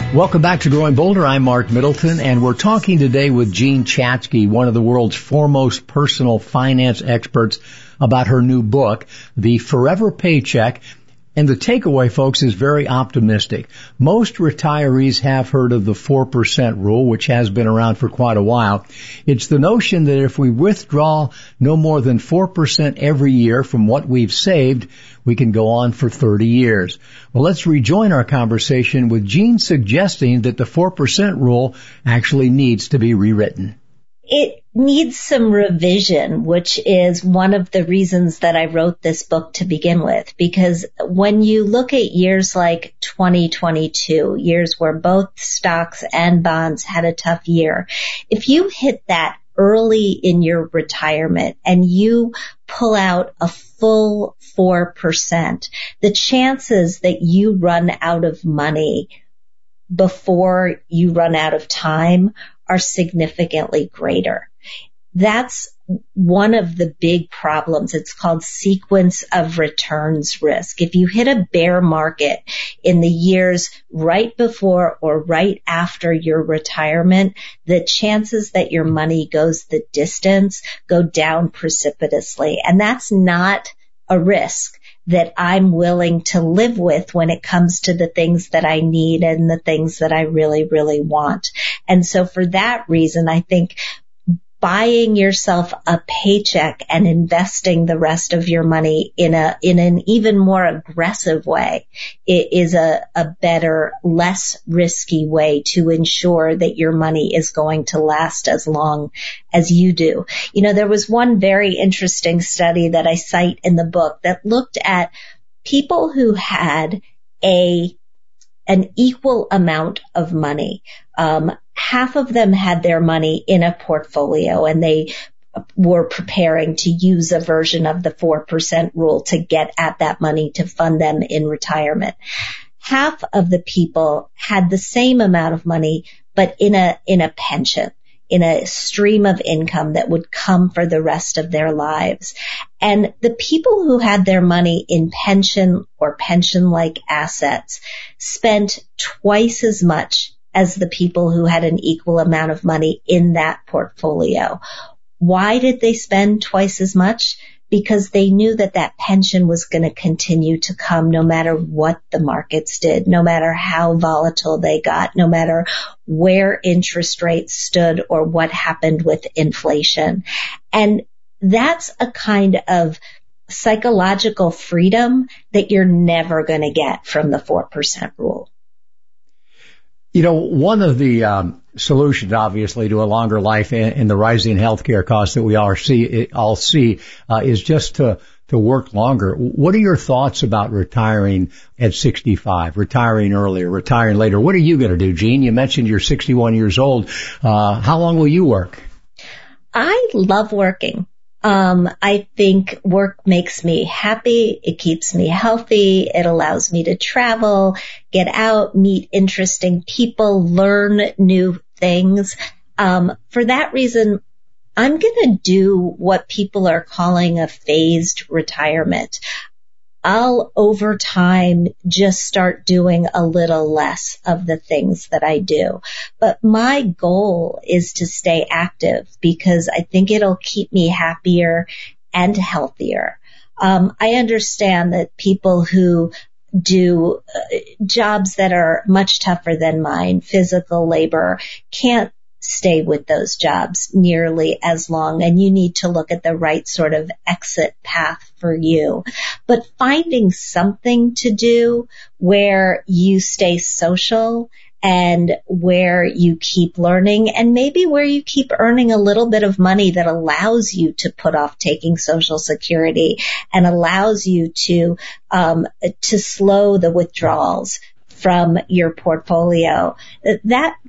Welcome back to Growing Bolder. I'm Mark Middleton, and we're talking today with Jean Chatzky, one of the world's foremost personal finance experts, about her new book, The Forever Paycheck. And the takeaway, folks, is very optimistic. Most retirees have heard of the 4% rule, which has been around for quite a while. It's the notion that if we withdraw no more than 4% every year from what we've saved, we can go on for 30 years. Well, let's rejoin our conversation with Jean suggesting that the 4% rule actually needs to be rewritten. It needs some revision, which is one of the reasons that I wrote this book to begin with, because when you look at years like 2022, years where both stocks and bonds had a tough year, if you hit that early in your retirement and you pull out a full 4%, the chances that you run out of money before you run out of time are significantly greater. That's one of the big problems. It's called sequence of returns risk. If you hit a bear market in the years right before or right after your retirement, the chances that your money goes the distance go down precipitously. And that's not a risk that I'm willing to live with when it comes to the things that I need and the things that I really, really want. And so for that reason, I think buying yourself a paycheck and investing the rest of your money in an even more aggressive way is a better, less risky way to ensure that your money is going to last as long as you do. You know, there was one very interesting study that I cite in the book that looked at people who had an equal amount of money. Half of them had their money in a portfolio and they were preparing to use a version of the 4% rule to get at that money to fund them in retirement. Half of the people had the same amount of money, but in a pension, in a stream of income that would come for the rest of their lives. And the people who had their money in pension or pension-like assets spent twice as much as the people who had an equal amount of money in that portfolio. Why did they spend twice as much? Because they knew that that pension was going to continue to come no matter what the markets did, no matter how volatile they got, no matter where interest rates stood or what happened with inflation. And that's a kind of psychological freedom that you're never going to get from the 4% rule. You know, one of the solutions, obviously, to a longer life and the rising healthcare costs that we all see is just to work longer. What are your thoughts about retiring at 65, retiring earlier, retiring later? What are you going to do, Jean? You mentioned you're 61 years old. How long will you work? I love working. I think work makes me happy. It keeps me healthy. It allows me to travel, get out, meet interesting people, learn new things. For that reason, I'm going to do what people are calling a phased retirement. I'll over time just start doing a little less of the things that I do. But my goal is to stay active because I think it'll keep me happier and healthier. I understand that people who do jobs that are much tougher than mine, physical labor, can't stay with those jobs nearly as long, and you need to look at the right sort of exit path for you. But finding something to do where you stay social and where you keep learning and maybe where you keep earning a little bit of money that allows you to put off taking Social Security and allows you to slow the withdrawals from your portfolio. That